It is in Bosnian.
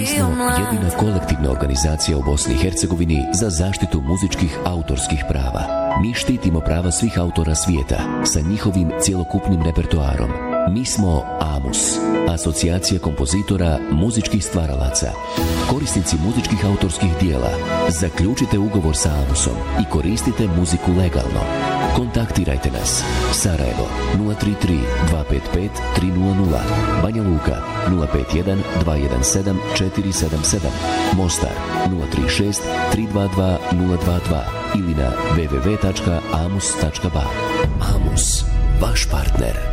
smo jedina kolektivna organizacija u Bosni i Hercegovini za zaštitu muzičkih autorskih prava. Mi štitimo prava svih autora svijeta sa njihovim cjelokupnim repertoarom. Mi smo AMUS, Asocijacija kompozitora muzičkih stvaralaca. Korisnici muzičkih autorskih dijela, zaključite ugovor sa AMUSom i koristite muziku legalno. Kontaktirajte nas. Sarajevo 033 255 300, Banja Luka 051 217 477, Mostar 036 322 022 ili na www.amus.ba. AMUS, vaš partner.